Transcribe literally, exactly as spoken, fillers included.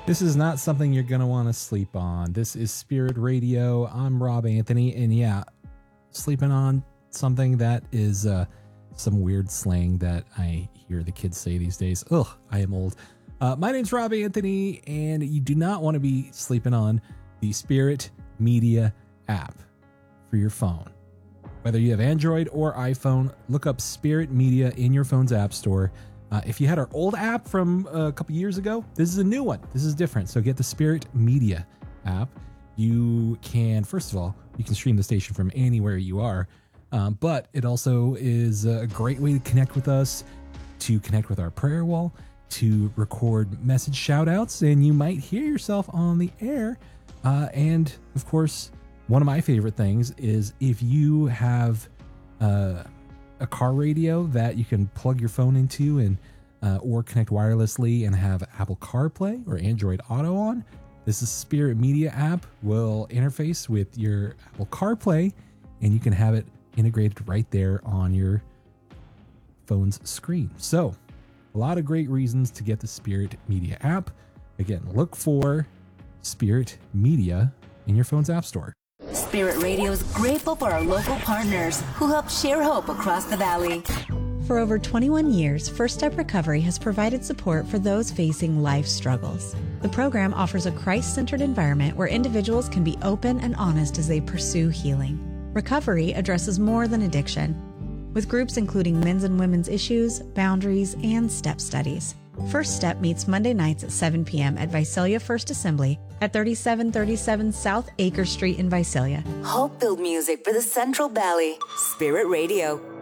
This is not something you're going to want to sleep on. This is Spirit Radio. I'm Rob Anthony, and yeah, sleeping on something that is uh, some weird slang that I hear the kids say these days. Ugh, I am old. Uh, my name's Rob Anthony, and you do not want to be sleeping on the Spirit Media app for your phone. Whether you have Android or iPhone, look up Spirit Media in your phone's app store. Uh, if you had our old app from a couple years ago, this is a new one. This is different. So get the Spirit Media app. You can, first of all, you can stream the station from anywhere you are, um, but it also is a great way to connect with us, to connect with our prayer wall, to record message shout outs, and you might hear yourself on the air. Uh, and of course, one of my favorite things is if you have uh, a car radio that you can plug your phone into and uh, or connect wirelessly and have Apple CarPlay or Android Auto on. This is Spirit Media app will interface with your Apple CarPlay, and you can have it integrated right there on your phone's screen. So a lot of great reasons to get the Spirit Media app. Again, look for Spirit Media in your phone's app store. Spirit Radio is grateful for our local partners who help share hope across the valley. For over twenty-one years, First Step Recovery has provided support for those facing life struggles. The program offers a Christ-centered environment where individuals can be open and honest as they pursue healing. Recovery addresses more than addiction, with groups including men's and women's issues, boundaries, and step studies. First Step meets Monday nights at seven p.m. at Visalia First Assembly at thirty-seven thirty-seven South Acre Street in Visalia. Hope-filled music for the Central Valley. Spirit Radio.